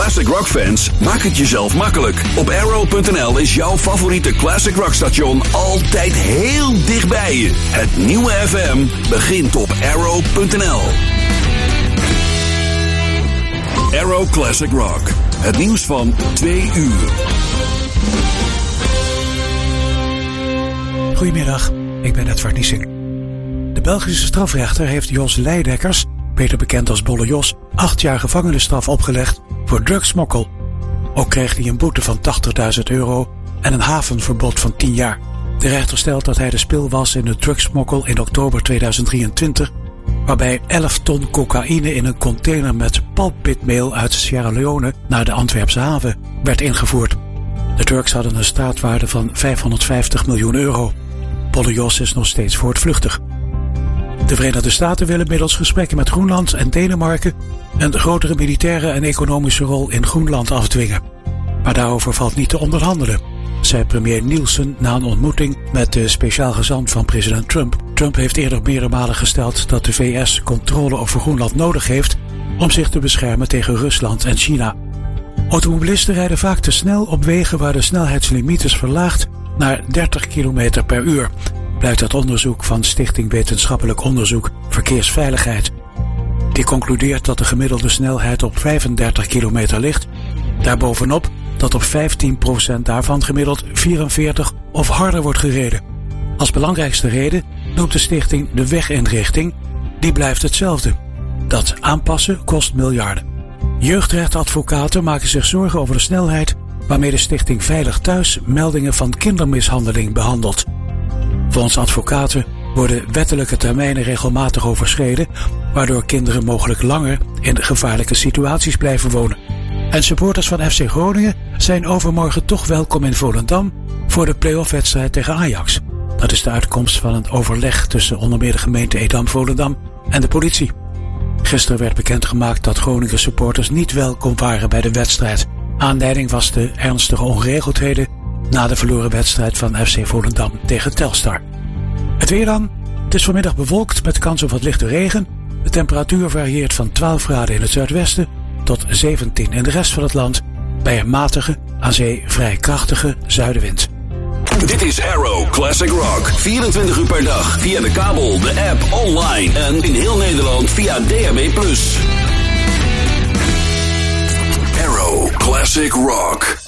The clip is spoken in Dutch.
classic rock fans, maak het jezelf makkelijk. Op Arrow.nl is jouw favoriete classic rock station altijd heel dichtbij je. Het nieuwe FM begint op Arrow.nl. Arrow Classic Rock. Het nieuws van 2 uur. Goedemiddag, ik ben Edward Niesing. De Belgische strafrechter heeft Jos Leidekkers, beter bekend als Bolle Jos, 8 jaar gevangenisstraf opgelegd voor drugsmokkel. Ook kreeg hij een boete van €80.000 en een havenverbod van 10 jaar. De rechter stelt dat hij de spil was in de drugsmokkel in oktober 2023... waarbij 11 ton cocaïne in een container met palpitmeel uit Sierra Leone naar de Antwerpse haven werd ingevoerd. De drugs hadden een straatwaarde van €550 miljoen. Bolle Jos is nog steeds voortvluchtig. De Verenigde Staten willen middels gesprekken met Groenland en Denemarken een grotere militaire en economische rol in Groenland afdwingen. Maar daarover valt niet te onderhandelen, zei premier Nielsen na een ontmoeting met de speciaal gezant van president Trump. Trump heeft eerder meerdere malen gesteld dat de VS controle over Groenland nodig heeft om zich te beschermen tegen Rusland en China. Automobilisten rijden vaak te snel op wegen waar de snelheidslimiet is verlaagd naar 30 km per uur. Blijkt uit onderzoek van Stichting Wetenschappelijk Onderzoek Verkeersveiligheid. Die concludeert dat de gemiddelde snelheid op 35 kilometer ligt. Daarbovenop dat op 15% daarvan gemiddeld 44 of harder wordt gereden. Als belangrijkste reden noemt de stichting de weginrichting. Die blijft hetzelfde. Dat aanpassen kost miljarden. Jeugdrechtadvocaten maken zich zorgen over de snelheid waarmee de stichting Veilig Thuis meldingen van kindermishandeling behandelt. Volgens advocaten worden wettelijke termijnen regelmatig overschreden, waardoor kinderen mogelijk langer in gevaarlijke situaties blijven wonen. En supporters van FC Groningen zijn overmorgen toch welkom in Volendam voor de play-off-wedstrijd tegen Ajax. Dat is de uitkomst van een overleg tussen onder meer de gemeente Edam-Volendam en de politie. Gisteren werd bekendgemaakt dat Groningen supporters niet welkom waren bij de wedstrijd. Aanleiding was de ernstige ongeregeldheden na de verloren wedstrijd van FC Volendam tegen Telstar. Het weer dan. Het is vanmiddag bewolkt met kans op wat lichte regen. De temperatuur varieert van 12 graden in het zuidwesten tot 17 in de rest van het land bij een matige, aan zee vrij krachtige zuidenwind. Dit is Arrow Classic Rock. 24 uur per dag via de kabel, de app, online en in heel Nederland via DAB+. Arrow Classic Rock.